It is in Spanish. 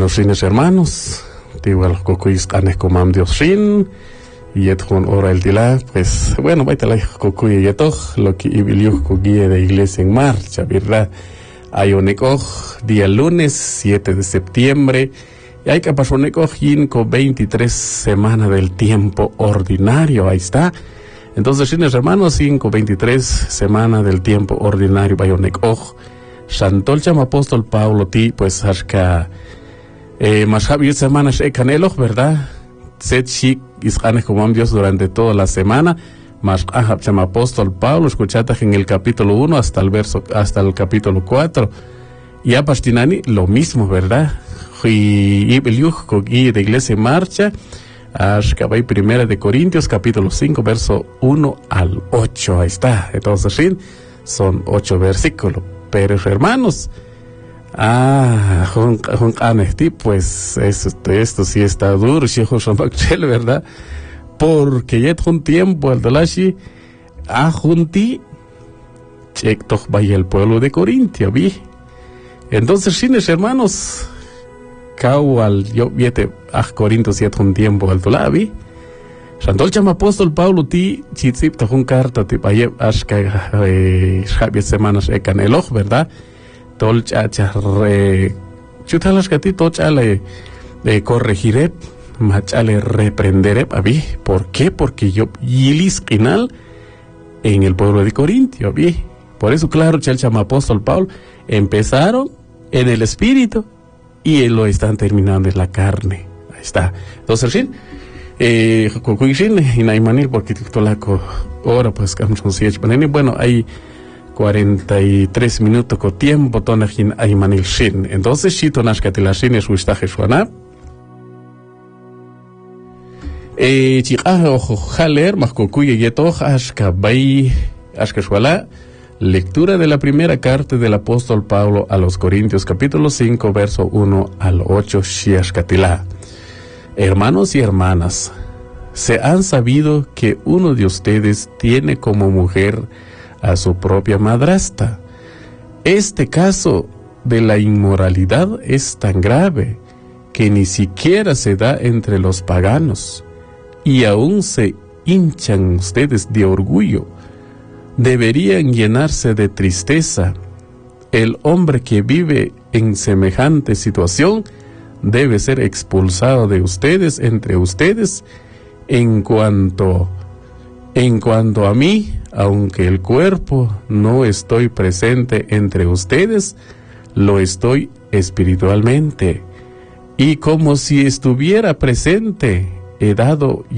Los rines hermanos, igual cocuis canes comam Dios rin, y con hora el tila, pues bueno, vaita la cocuy y lo que ibiliu guía de iglesia en marcha, ¿verdad? Hay un día lunes 7 de septiembre, y hay que pasar un 23 semana del tiempo ordinario, ahí está. Entonces, rines hermanos, 23 semana del tiempo ordinario, vaya un Santol chama apóstol Pablo ti, pues hasta más Javier semanas canelo, ¿verdad? Set chic iscanes como Dios durante toda la semana, más chama apóstol Pablo, escuchate en el capítulo 1 hasta el capítulo 4. Y a Pastinani lo mismo, ¿verdad? Y de iglesia en marcha, hasta primera de Corintios, capítulo 5, verso 1 al 8. Ahí está. Entonces, sí, son 8 versículos. Pero hermanos, pues esto sí está duro, ¿verdad? Porque ya un tiempo al dolashi junti checto vaya el pueblo de Corintio, vi. Entonces, chines hermanos, yo viete Corintios ya un tiempo al dolashi. Santol chama apóstol Pablo ti chitzip tajun carta ti paye ashka Javier semanas caneloj, ¿verdad? Tol chacha chutalas que ti tochale corregiré, machale reprenderé, abi. ¿Por qué? Porque yo yilis final en el pueblo de Corintio, abi. Por eso, claro, chal chama apóstol Pablo empezaron en el espíritu y lo están terminando en la carne. Ahí está. Entonces, ¿sí? Y Naimanil, porque tolaco ahora pues bueno, hay 43 minutos con tiempo tonajin Aimanil Shin. Entonces, si tonashkatilashin es wistaje suana. Ojo, jaler, más cocuye yeto, ashkabay, ashkashwala. Lectura de la primera carta del apóstol Pablo a los Corintios, capítulo 5, verso 1 al 8, shiashkatila. Hermanos y hermanas, se han sabido que uno de ustedes tiene como mujer a su propia madrastra. Este caso de la inmoralidad es tan grave que ni siquiera se da entre los paganos, y aún se hinchan ustedes de orgullo. Deberían llenarse de tristeza. El hombre que vive en semejante situación debe ser expulsado de ustedes, entre ustedes. En cuanto a mí, aunque el cuerpo no estoy presente entre ustedes, lo estoy espiritualmente. Y como si estuviera presente, he dado